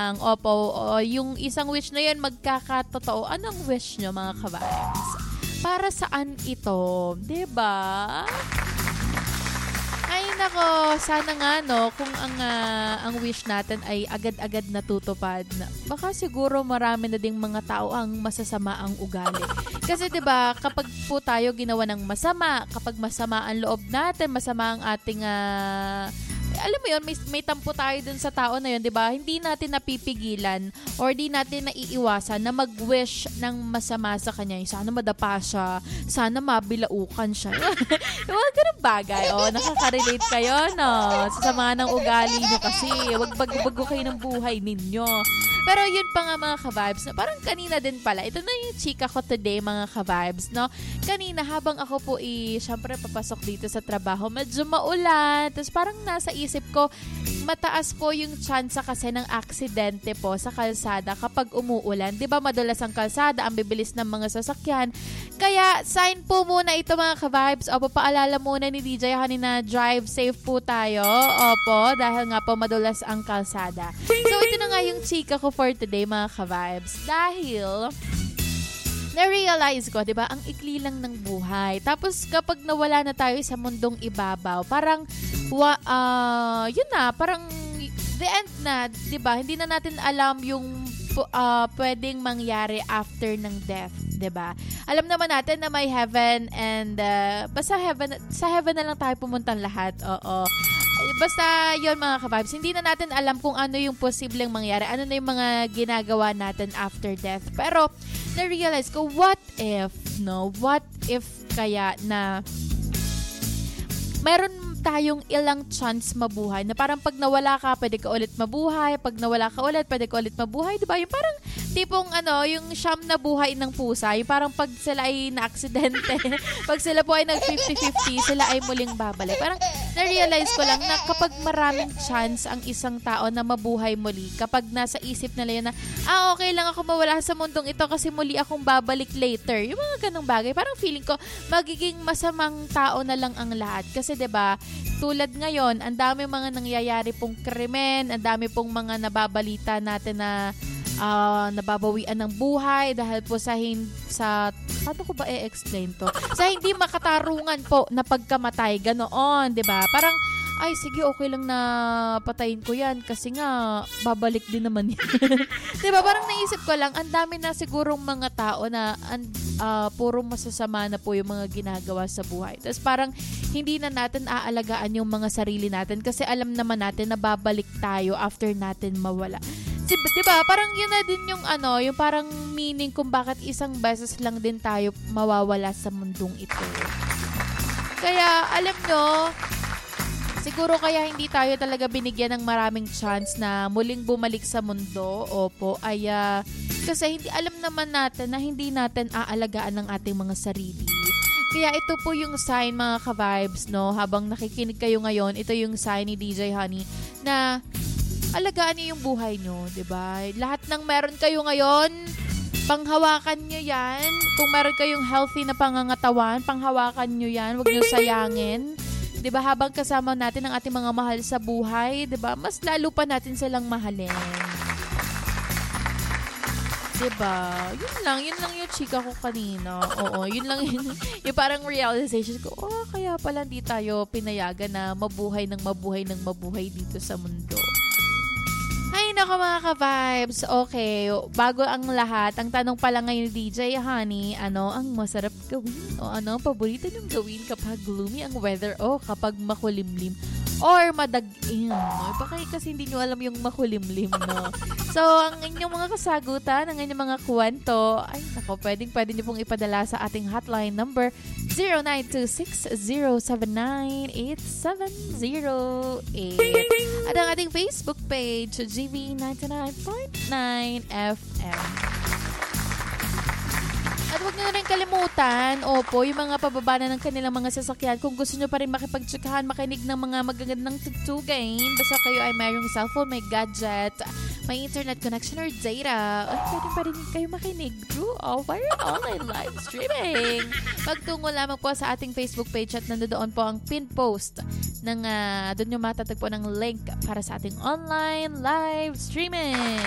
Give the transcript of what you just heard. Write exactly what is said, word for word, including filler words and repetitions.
lang. Opo, o, yung isang wish na yun magkakatotoo. Anong wish nyo mga ka-vibes? Para saan ito? Diba? Ay nako, sana nga no, kung ang uh, ang wish natin ay agad-agad natutupad, na, baka siguro marami na ding mga tao ang masasama ang ugali. Kasi 'di ba, kapag po tayo ginawa ng masama, kapag masama ang loob natin, masama ang ating uh, alam mo yun, may, may tampo tayo dun sa tao na yun, di ba? Hindi natin napipigilan or di natin naiiwasan na mag-wish ng masama sa kanya. Sana madapa siya, sana mabilaukan siya. Yung mga ganun bagay. O, nakaka-relate kayo, no? Sa sama ng ugali nyo kasi. Wag bago-bago kayo ng buhay ninyo. Pero yun pa nga mga ka-vibes, no? Parang kanina din pala. Ito na yung chika ko today mga ka-vibes, no? Kanina habang ako po i, syempre papasok dito sa trabaho, medyo maulan. Tapos parang nasa isip ko, mataas po yung chance kasi ng aksidente po sa kalsada kapag umuulan. Di ba madulas ang kalsada, ang bibilis ng mga sasakyan. Kaya sign po muna ito mga ka-vibes. Opo, paalala muna ni D J Honey na drive safe po tayo. Opo, dahil nga po madulas ang kalsada. So ito na nga yung chika ko for today mga ka-vibes. Dahil na-realize ko, di ba, ang ikli lang ng buhay. Tapos kapag nawala na tayo sa mundong ibabaw, parang wa, uh, yun na, parang the end na, di ba? Hindi na natin alam yung uh, pwedeng mangyari after ng death, di ba? Alam naman natin na may heaven and uh, basta heaven, sa heaven na lang tayo pumuntang lahat. Oo. Basta yun mga ka-vibes, hindi na natin alam kung ano yung posibleng mangyari, ano na yung mga ginagawa natin after death. Pero na-realize ko, what if, no? What if kaya na meron tayong ilang chance mabuhay na parang pag nawala ka, pwede ka ulit mabuhay. Pag nawala ka ulit, pwede ka ulit mabuhay. Diba? Yung parang tipong ano, yung siyam na buhay ng pusa. Yung parang pag sila ay na-aksidente, pag sila po ay nag-fifty-fifty, sila ay muling babalik. Parang na-realize ko lang na kapag maraming chance ang isang tao na mabuhay muli, kapag nasa isip nila yun na, ah, okay lang ako mawala sa mundong ito kasi muli akong babalik later. Yung mga ganong bagay. Parang feeling ko, magiging masamang tao na lang ang lahat. Kasi 'di ba, tulad ngayon, ang dami mga nangyayari pong krimen, ang dami pong mga nababalita natin na uh, nababawian ng buhay dahil po sa hin- sa paano ko ba i-explain to? Sa hindi makatarungan po na pagkamatay, ganoon, 'di ba? Parang ay, sige, okay lang na patayin ko yan kasi nga, babalik din naman yan. Diba? Parang naisip ko lang, ang dami na sigurong mga tao na and, uh, puro masasama na po yung mga ginagawa sa buhay. Tapos parang hindi na natin aalagaan yung mga sarili natin kasi alam naman natin na babalik tayo after natin mawala. Diba, diba? Parang yun na din yung ano, yung parang meaning kung bakit isang beses lang din tayo mawawala sa mundong ito. Kaya, alam nyo, siguro kaya hindi tayo talaga binigyan ng maraming chance na muling bumalik sa mundo. Opo, ay uh, kasi hindi alam naman natin na hindi natin aalagaan ng ating mga sarili. Kaya ito po yung sign mga ka-vibes, no? Habang nakikinig kayo ngayon, ito yung sign ni D J Honey na alagaan niyo yung buhay nyo, 'di ba? Lahat ng meron kayo ngayon, panghawakan nyo yan. Kung meron kayong healthy na pangangatawan, panghawakan nyo yan. Huwag nyo sayangin. 'Di ba, habang kasama natin ang ating mga mahal sa buhay, 'di ba? Mas lalo pa natin silang mahalin. 'Di ba? Yun lang, yun lang yung chika ko kanina. Oo, yun lang yun, yung parang realization ko, oh, kaya pala hindi tayo pinayagan na mabuhay ng mabuhay ng mabuhay dito sa mundo. Ay, nako mga ka-vibes. Okay, bago ang lahat, ang tanong pala ngayon ni D J Honey, ano ang masarap gawin? O ano ang paborito niyong gawin kapag gloomy ang weather o kapag makulimlim or madag-in? No? Baka kasi hindi niyo alam yung makulimlim, no? So, ang inyong mga kasagutan, ang inyong mga kwento, ay, nako, pwedeng pwede niyo pong ipadala sa ating hotline number zero nine two six zero seven nine eight seven zero eight. At ang ating Facebook page, G V ninety-nine point nine F M. At huwag nyo na rin kalimutan, opo, yung mga pababa na ng kanilang mga sasakyan. Kung gusto nyo pa rin makipagtsikahan, makinig ng mga magagandang tugtugain, basta kayo ay mayroong cellphone, may gadget, may internet connection or data, ay pwede pa rin kayo makinig through our online live streaming. Magtungo lamang po sa ating Facebook page at nandoon po ang pin post ng, uh, doon nyo matatagpo ng link para sa ating online live streaming.